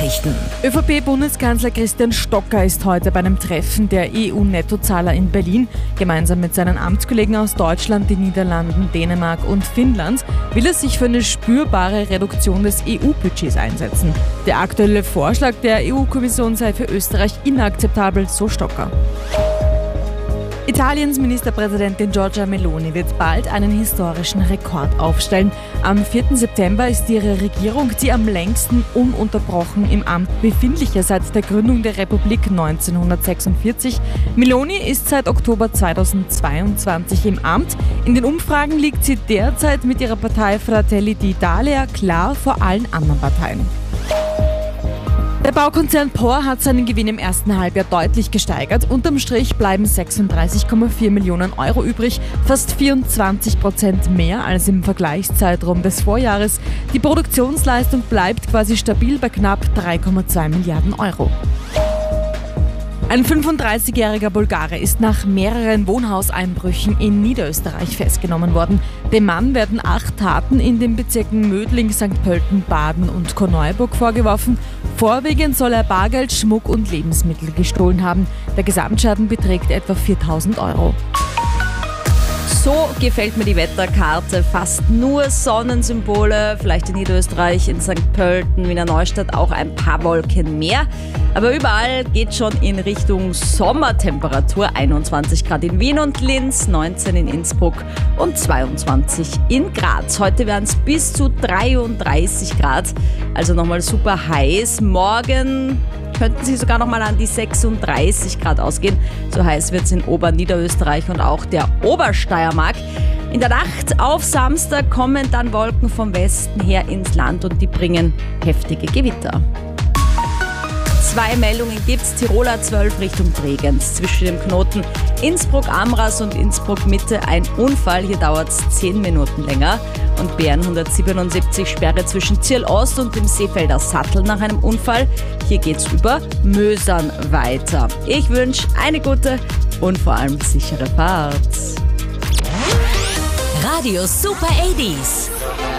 Nachrichten. ÖVP-Bundeskanzler Christian Stocker ist heute bei einem Treffen der EU-Nettozahler in Berlin. Gemeinsam mit seinen Amtskollegen aus Deutschland, den Niederlanden, Dänemark und Finnland will er sich für eine spürbare Reduktion des EU-Budgets einsetzen. Der aktuelle Vorschlag der EU-Kommission sei für Österreich inakzeptabel, so Stocker. Italiens Ministerpräsidentin Giorgia Meloni wird bald einen historischen Rekord aufstellen. Am 4. September ist ihre Regierung die am längsten ununterbrochen im Amt befindliche seit der Gründung der Republik 1946. Meloni ist seit Oktober 2022 im Amt. In den Umfragen liegt sie derzeit mit ihrer Partei Fratelli d'Italia klar vor allen anderen Parteien. Der Baukonzern POR hat seinen Gewinn im ersten Halbjahr deutlich gesteigert. Unterm Strich bleiben 36,4 Millionen Euro übrig, fast 24% mehr als im Vergleichszeitraum des Vorjahres. Die Produktionsleistung bleibt quasi stabil bei knapp 3,2 Milliarden Euro. Ein 35-jähriger Bulgare ist nach mehreren Wohnhauseinbrüchen in Niederösterreich festgenommen worden. Dem Mann werden 8 Taten in den Bezirken Mödling, St. Pölten, Baden und Korneuburg vorgeworfen. Vorwiegend soll er Bargeld, Schmuck und Lebensmittel gestohlen haben. Der Gesamtschaden beträgt etwa 4.000 Euro. So gefällt mir die Wetterkarte. Fast nur Sonnensymbole, vielleicht in Niederösterreich, in St. Pölten, Wiener Neustadt auch ein paar Wolken mehr. Aber überall geht schon in Richtung Sommertemperatur. 21 Grad in Wien und Linz, 19 in Innsbruck und 22 in Graz. Heute werden es bis zu 33 Grad, also nochmal super heiß. Morgen könnten sie sogar noch mal an die 36 Grad ausgehen. So heiß wird es in Oberniederösterreich und auch der Obersteiermark. In der Nacht auf Samstag kommen dann Wolken vom Westen her ins Land und die bringen heftige Gewitter. 2 Meldungen gibt's. Tiroler 12 Richtung Bregenz. Zwischen dem Knoten Innsbruck-Amras und Innsbruck-Mitte ein Unfall. Hier dauert es 10 Minuten länger. Und Bern 177 Sperre zwischen Zirl-Ost und dem Seefelder Sattel nach einem Unfall. Hier geht's über Mösern weiter. Ich wünsche eine gute und vor allem sichere Fahrt. Radio Super 80s.